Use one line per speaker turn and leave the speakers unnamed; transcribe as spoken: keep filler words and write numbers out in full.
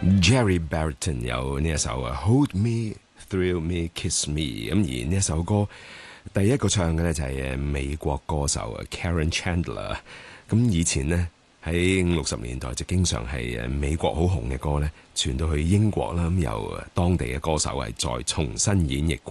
Jerry Barrington 有呢一首啊 Hold Me, Thrill Me, Kiss Me， 咁而呢一首歌第一個唱嘅咧就係誒美國歌手啊 Karen Chandler， 咁以前呢，喺五六十年代就經常係誒美國好紅嘅歌咧傳到去英國啦，咁由當地嘅歌手係再重新演繹過。